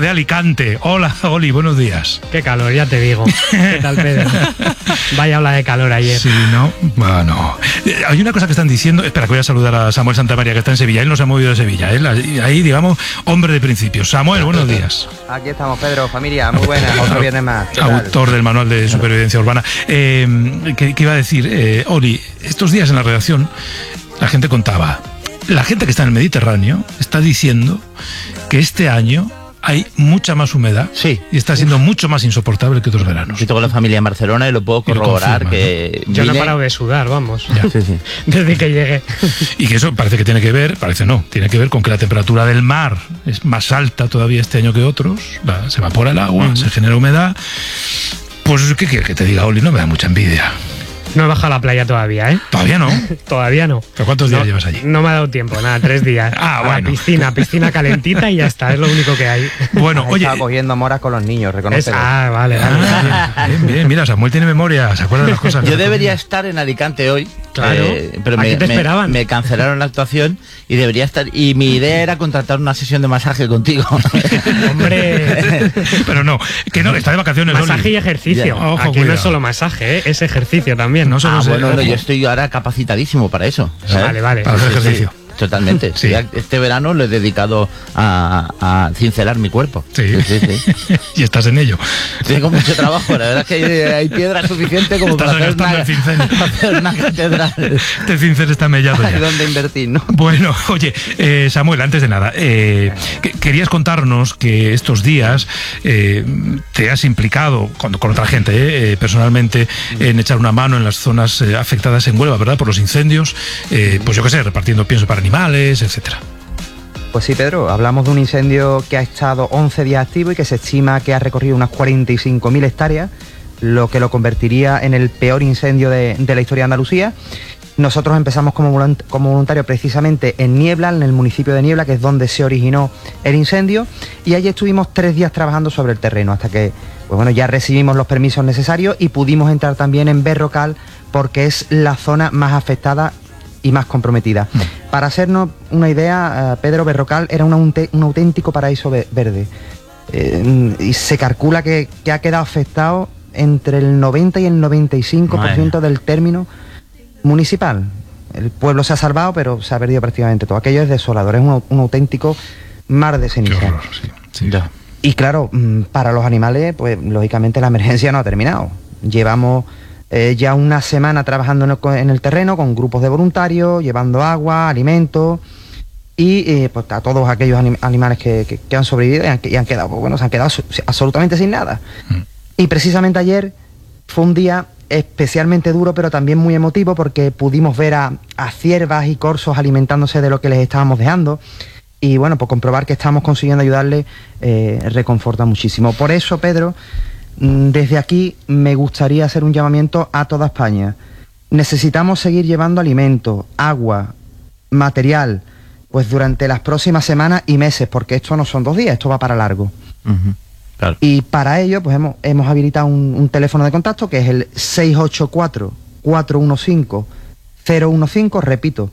de Alicante. Hola, Oli, buenos días. Qué calor, ya te digo. ¿Qué tal, Pedro? Vaya ola de calor ayer. Sí, ¿no? Bueno, hay una cosa que están diciendo. Espera, que voy a saludar a Samuel Santamaría, que está en Sevilla. Él no se ha movido de Sevilla. Él, ahí, digamos, hombre de principios. Samuel, buenos días. Aquí estamos, Pedro, familia, muy buenas. Otro viernes más. Autor del Manual de Supervivencia Urbana. ¿Qué iba a decir? Oli, estos días en la redacción, la gente contaba. La gente que está en el Mediterráneo está diciendo que este año hay mucha más humedad, sí, y está siendo mucho más insoportable que otros veranos. Yo tengo la familia en Barcelona y lo puedo corroborar. Confirma, que yo no he parado de sudar, vamos. Ya. Sí. Desde que llegué. Y que eso parece que tiene que ver, tiene que ver con que la temperatura del mar es más alta todavía este año que otros, se evapora el agua, se genera humedad. Pues, ¿qué quieres que te diga, Oli? No me da mucha envidia. No he bajado a la playa todavía, ¿eh? ¿Todavía no? Todavía no. ¿Pero cuántos días llevas allí? No me ha dado tiempo, nada, 3 días. Ah, a bueno. la piscina calentita y ya está, es lo único que hay. Bueno, oye... Estaba cogiendo moras con los niños, reconócelo. Vale. Bien, mira, Samuel tiene memoria, se acuerda de las cosas. Yo debería estar en Alicante hoy. Claro, pero aquí te esperaban. me cancelaron la actuación y debería estar. Y mi idea era contratar una sesión de masaje contigo. Hombre. Pero no, que no, está de vacaciones. Masaje Oli. y ejercicio. Ojo, aquí cuidado. no es solo masaje, ¿eh? Es ejercicio también. No solo Bueno, yo estoy ahora capacitadísimo para eso. ¿sabes? Vale. Para hacer ejercicio. Totalmente. Sí. Este verano lo he dedicado a cincelar mi cuerpo. Sí. Y estás en ello. Tengo mucho trabajo, la verdad es que hay piedra suficiente como Estás para gastando el cincel. para hacer una catedral. Este cincel está mellado Hay ya. donde invertir, ¿no? Bueno, oye, Samuel, antes de nada, querías contarnos que estos días te has implicado con otra gente, personalmente, en echar una mano en las zonas afectadas en Huelva, ¿verdad? Por los incendios, pues yo qué sé, repartiendo pienso para animales, etcétera. Pues sí, Pedro, hablamos de un incendio que ha estado 11 días activo y que se estima que ha recorrido unas 45.000 hectáreas, lo que lo convertiría en el peor incendio de la historia de Andalucía. Nosotros empezamos como voluntarios precisamente en Niebla, en el municipio de Niebla, que es donde se originó el incendio, y allí estuvimos 3 días trabajando sobre el terreno, hasta que ya recibimos los permisos necesarios y pudimos entrar también en Berrocal, porque es la zona más afectada y más comprometida. Para hacernos una idea, Pedro, Berrocal era un auténtico paraíso verde. Y se calcula que ha quedado afectado entre el 90 y el 95% del término municipal. El pueblo se ha salvado, pero se ha perdido prácticamente todo. Aquello es desolador, es un auténtico mar de ceniza. Qué horror, sí. Y claro, para los animales, pues lógicamente la emergencia no ha terminado. Llevamos ya una semana trabajando en el terreno con grupos de voluntarios, llevando agua, alimentos y pues a todos aquellos animales que han sobrevivido y han quedado, se han quedado absolutamente sin nada. Y precisamente ayer fue un día especialmente duro, pero también muy emotivo, porque pudimos ver a ciervas y corzos alimentándose de lo que les estábamos dejando. Y bueno, pues comprobar que estamos consiguiendo ayudarles reconforta muchísimo. Por eso, Pedro, desde aquí me gustaría hacer un llamamiento a toda España. Necesitamos seguir llevando alimentos, agua, material, pues durante las próximas semanas y meses, porque esto no son 2 días, esto va para largo. Claro. Y para ello, pues hemos habilitado un teléfono de contacto que es el 684-415-015, repito,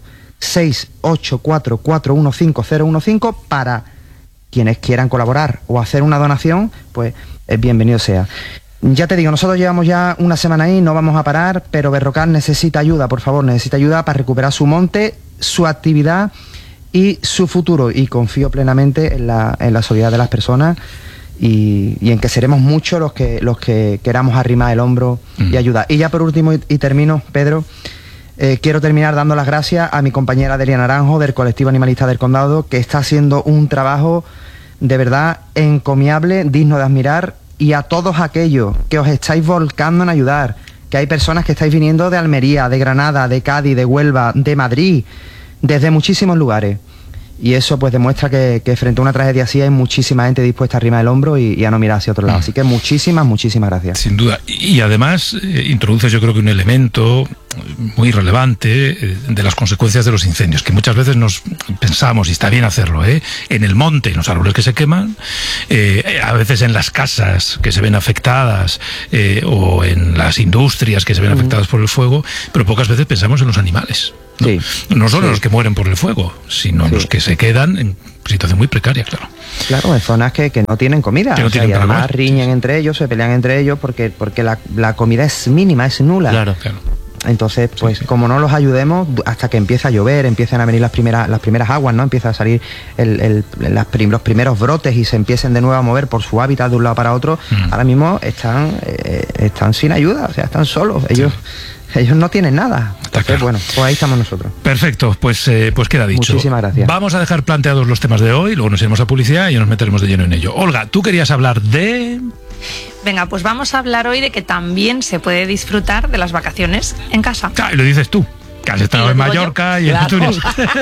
684-415-015, para quienes quieran colaborar o hacer una donación, pues bienvenido sea. Ya te digo, nosotros llevamos ya una semana ahí, no vamos a parar, pero Berrocal necesita ayuda, por favor, necesita ayuda para recuperar su monte, su actividad y su futuro, y confío plenamente en la solidaridad de las personas y en que seremos muchos los que queramos arrimar el hombro y ayudar. Y ya por último, y termino, Pedro, quiero terminar dando las gracias a mi compañera Delia Naranjo del colectivo animalista del Condado, que está haciendo un trabajo de verdad encomiable, digno de admirar, y a todos aquellos que os estáis volcando en ayudar, que hay personas que estáis viniendo de Almería, de Granada, de Cádiz, de Huelva, de Madrid, desde muchísimos lugares. Y eso pues demuestra que frente a una tragedia así hay muchísima gente dispuesta a arrimar el hombro y a no mirar hacia otro lado. Así que muchísimas gracias. Sin duda. Y además introduces, yo creo que un elemento muy relevante de las consecuencias de los incendios, que muchas veces nos pensamos, y está bien hacerlo, en el monte, en los árboles que se queman, a veces en las casas que se ven afectadas, o en las industrias que se ven afectadas por el fuego, pero pocas veces pensamos en los animales. ¿No? Sí. No solo los que mueren por el fuego, sino los que se quedan en situación muy precaria, claro. Claro, en zonas que no tienen comida. Que no tienen y para además comer. riñen entre ellos, se pelean entre ellos porque la comida es mínima, es nula. Claro. Claro. Entonces, pues como no los ayudemos hasta que empieza a llover, empiezan a venir las primeras aguas, ¿no? Empieza a salir los primeros brotes y se empiecen de nuevo a mover por su hábitat de un lado para otro, ahora mismo están sin ayuda, o sea, están solos. Ellos no tienen nada. Entonces, claro. bueno, pues ahí estamos nosotros. Perfecto, pues queda dicho. Muchísimas gracias. Vamos a dejar planteados los temas de hoy, luego nos iremos a publicidad y nos meteremos de lleno en ello. Olga, tú querías hablar de... Venga, pues vamos a hablar hoy de que también se puede disfrutar de las vacaciones en casa. Ah, y lo dices tú, que has estado lo en digo Mallorca y en Claro. Asturias.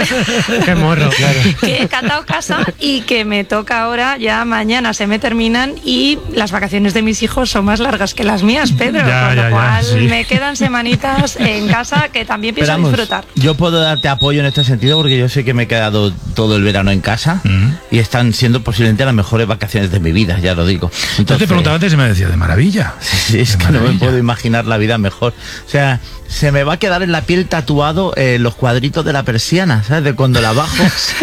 Qué morro, claro. Que he catado casa y que me toca ahora, ya mañana se me terminan y las vacaciones de mis hijos son más largas que las mías, Pedro. Ya, con ya, lo cual sí. me quedan semanitas en casa que también pienso Esperamos. disfrutar. Yo puedo darte apoyo en este sentido porque yo sé que me he quedado todo el verano en casa y están siendo posiblemente las mejores vacaciones de mi vida, ya lo digo. Entonces te preguntaba antes y me decía, de maravilla. Sí, es De que no me maravilla. puedo imaginar la vida mejor. O sea, se me va a quedar en la piel tatuado los cuadritos de la persiana, ¿sabes? De cuando la bajo.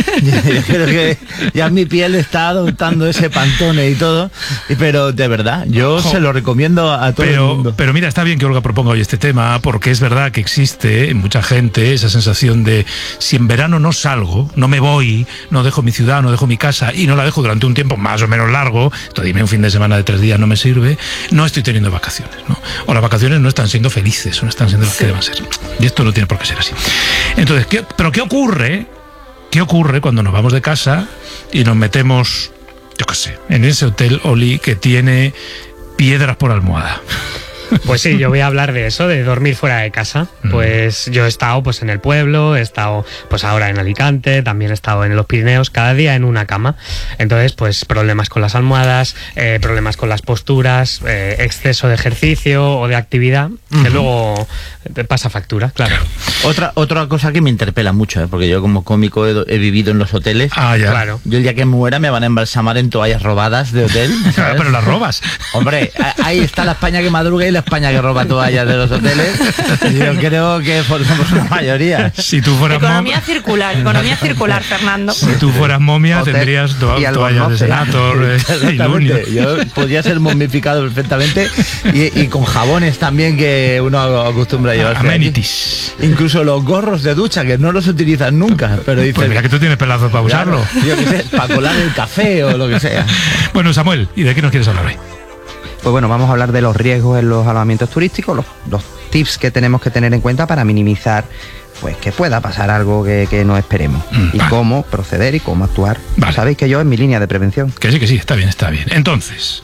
Yo creo que ya mi piel está adoptando ese pantone y todo. Pero de verdad, yo se lo recomiendo a todo el mundo. Pero mira, está bien que Olga proponga hoy este tema, porque es verdad que existe en mucha gente esa sensación de si en verano no salgo, no me voy, no dejo mi ciudad, no dejo mi casa y no la dejo durante un tiempo más o menos largo, dime un fin de semana de 3 días no me sirve, no estoy teniendo vacaciones, ¿no? O las vacaciones no están siendo felices, o no están siendo las que deben ser. Y esto no tiene por qué ser así. Entonces, ¿pero qué ocurre? ¿Qué ocurre cuando nos vamos de casa y nos metemos, yo qué sé, en ese hotel, Oli, que tiene piedras por almohada? Pues sí, yo voy a hablar de eso, de dormir fuera de casa. Pues yo he estado pues en el pueblo, he estado pues ahora en Alicante, también he estado en los Pirineos, cada día en una cama. Entonces, pues problemas con las almohadas, problemas con las posturas, exceso de ejercicio o de actividad, que luego te pasa factura, claro. Otra cosa que me interpela mucho, porque yo como cómico he vivido en los hoteles. Ah, ya. Claro. Yo el día que muera me van a embalsamar en toallas robadas de hotel. ¿sabes? Pero las robas. Hombre, ahí está la España que madruga y la España que roba toallas de los hoteles. Yo creo que somos una mayoría. Si tú fueras Economía circular, Fernando. Si tú fueras momia, Hotel tendrías y toallas de albornoces. Senator, Ilunio. Exactamente. Yo podría ser momificado perfectamente y con jabones también que uno acostumbra a llevar. Amenities. Incluso los gorros de ducha que no los utilizan nunca, pero dices, Pues mira que tú tienes pelazos para claro, usarlo. yo qué sé, para colar el café o lo que sea. Bueno, Samuel, ¿y de qué nos quieres hablar hoy? Pues bueno, vamos a hablar de los riesgos en los alojamientos turísticos, los tips que tenemos que tener en cuenta para minimizar pues que pueda pasar algo que no esperemos. Y vale. cómo proceder y cómo actuar. Vale. Sabéis que yo es mi línea de prevención. Que sí, está bien, está bien. Entonces,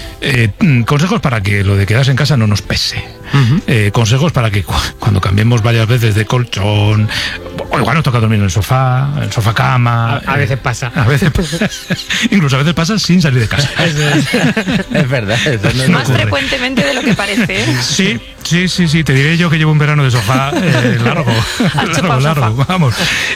consejos para que lo de quedarse en casa no nos pese. Consejos para que cuando cambiemos varias veces de colchón, o igual nos toca dormir en el sofá cama. A veces pasa. A veces incluso a veces pasa sin salir de casa. Es verdad, eso no Más ocurre. frecuentemente de lo que parece, ¿eh? Sí, te diré yo que llevo un verano de sofá largo, vamos.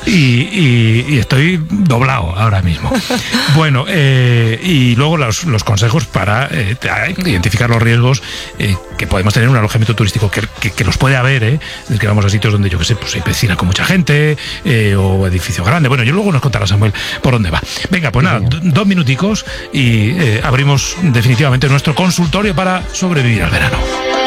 Y estoy doblado ahora mismo. Bueno, y luego los consejos para identificar los riesgos que podemos tener en un alojamiento turístico, que los puede haber, es que vamos a sitios donde, yo qué sé, pues hay piscina con mucha gente, o edificio grande. Bueno, yo luego nos contará Samuel por dónde va. Venga, pues nada, 2 minuticos y abrimos definitivamente nuestro consultorio para sobrevivir al verano.